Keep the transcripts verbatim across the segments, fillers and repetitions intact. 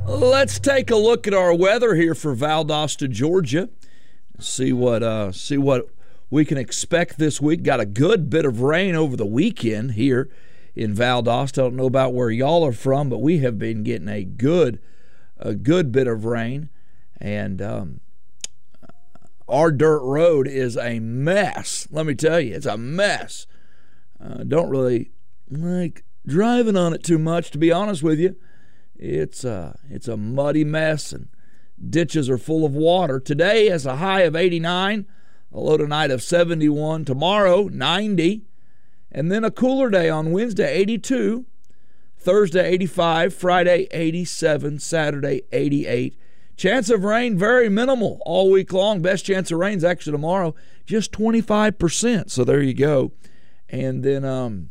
Let's take a look at our weather here for Valdosta, Georgia. See what uh, see what we can expect this week. Got a good bit of rain over the weekend here in Valdosta. I don't know about where y'all are from, but we have been getting a good a good bit of rain, and um, our dirt road is a mess. Let me tell you, it's a mess. Uh, don't really like driving on it too much, to be honest with you. It's a, it's a muddy mess, and ditches are full of water. Today has a high of eighty-nine, a low tonight of seventy-one. Tomorrow, ninety. And then a cooler day on Wednesday, eighty-two. Thursday, eighty-five. Friday, eighty-seven. Saturday, eighty-eight. Chance of rain, very minimal all week long. Best chance of rain is actually tomorrow, just twenty-five percent. So there you go. And then, um,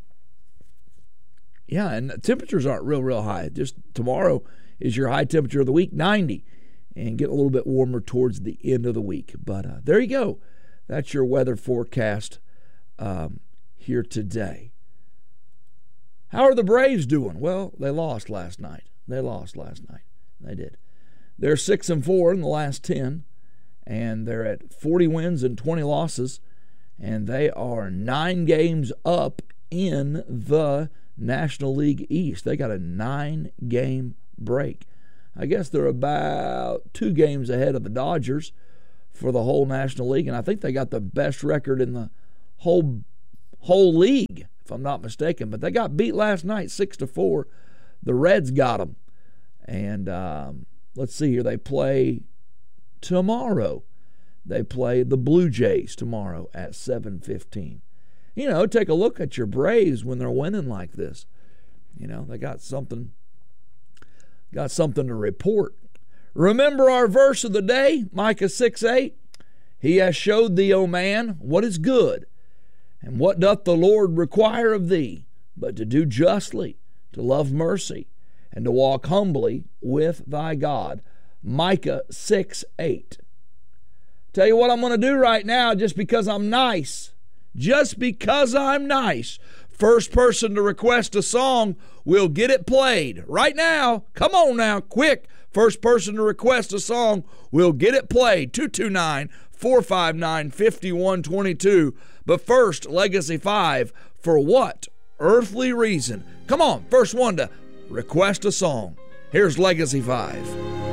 yeah, and the temperatures aren't real, real high. Just tomorrow is your high temperature of the week, ninety, and get a little bit warmer towards the end of the week. But uh, there you go. That's your weather forecast um, here today. How are the Braves doing? Well, they lost last night. They lost last night. They did. They're six and four in the last ten, and they're at forty wins and twenty losses, and they are nine games up in the National League East. They got a nine-game break. I guess they're about two games ahead of the Dodgers for the whole National League, and I think they got the best record in the whole whole league, if I'm not mistaken. But they got beat last night, six to four. The Reds got them, and um, let's see here. They play tomorrow. They play the Blue Jays tomorrow at seven fifteen. You know, take a look at your Braves when they're winning like this. You know, they got something, got something to report. Remember our verse of the day, Micah six eight. He has showed thee, O man, what is good, and what doth the Lord require of thee, but to do justly, to love mercy, and to walk humbly with thy God. Micah six eight. Tell you what I'm going to do right now, just because I'm nice. Just because I'm nice. First person to request a song will get it played. Right now, come on now, quick. First person to request a song will get it played. two two nine, four five nine, five one two two. But first, Legacy five, for what earthly reason? Come on, first one to request a song. Here's Legacy five.